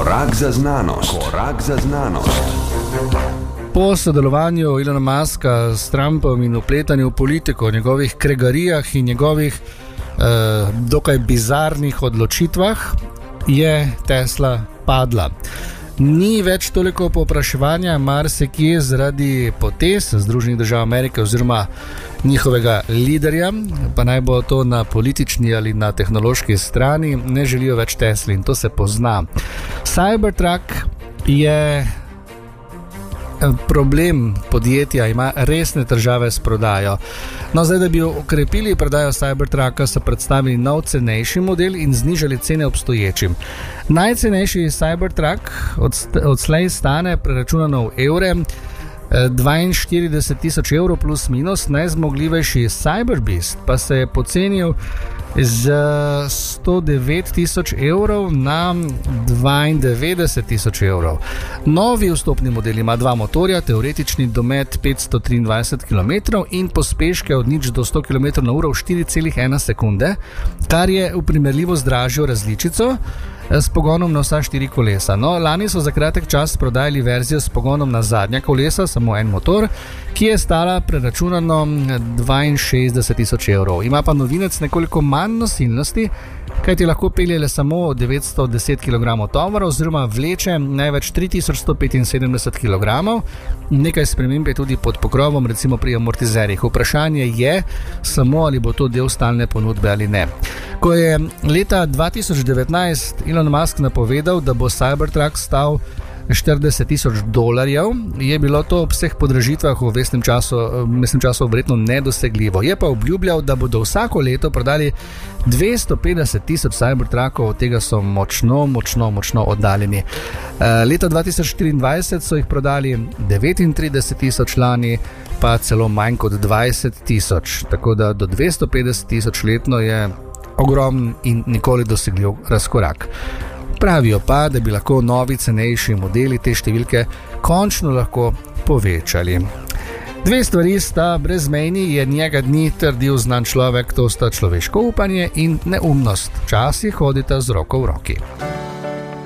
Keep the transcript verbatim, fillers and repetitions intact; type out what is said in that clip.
Korak za znanost. Korak za znanost. Po sodelovanju Elona Muska s Trumpom in vpletanju v politiko, njegovih kregarijah in njegovih eh, dokaj bizarnih odločitvah, je Tesla padla. Ni več toliko povpraševanja marsikje zaradi potez Združenih držav Amerike oziroma njihovega liderja, pa naj bo to na politični ali na tehnološki strani, ne želijo več Tesli in to se pozna. Cybertruck je problem podjetja, ima resne težave s prodajo. No, zdaj, da bi okrepili prodajo Cybertrucka, so predstavili nov cenejši model in znižali cene obstoječim. Najcenejši Cybertruck odslej stane preračunano v evre dvainštirideset tisoč evrov plus minus, najzmogljivejši Cyberbeast pa se je pocenil z sto devet tisoč evrov na dvaindevetdeset tisoč evrov. Novi vstopni model ima dva motorja, teoretični domet petsto triindvajset kilometrov in pospeške od nič do sto kilometrov na uro v štiri celih ena sekunde, kar je v primerljivo z dražjo različico s pogonom na vsa štiri kolesa. No, lani so za kratek čas prodajali verzijo s pogonom na zadnja kolesa, samo en motor, ki je stala preračunano dvainšestdeset tisoč evrov. Ima pa novinec nekoliko manj nosilnosti, kajti lahko pelje le samo devetsto deset kilogramov tovora oziroma vleče največ tri tisoč sto petinsedemdeset kilogramov. Nekaj sprememb je tudi pod pokrovom, recimo pri amortizerjih. Vprašanje je samo, ali bo to del stalne ponudbe ali ne. Ko je leta dva tisoč devetnajst Elon Musk napovedal, da bo Cybertruck stal štirideset tisoč dolarjev, je bilo to ob vseh podražitvah v mestnem času, mestnem času verjetno nedosegljivo. Je pa obljubljal, da bodo vsako leto prodali dvesto petdeset tisoč Cybertruckov, od tega so močno, močno, močno oddaljeni. Leta dva tisoč štiriindvajset so jih prodali devetintrideset tisoč, lani pa celo manj kot dvajset tisoč, tako da do dvesto petdeset tisoč letno je ogromen in nikoli dosegljiv razkorak. Pravijo pa, da bi lahko novi cenejši modeli te številke končno lahko povečali. Dve stvari sta brezmejni, je njega dni trdil znan človek, to sta človeško upanje in neumnost. Včasih hodita z roko v roki.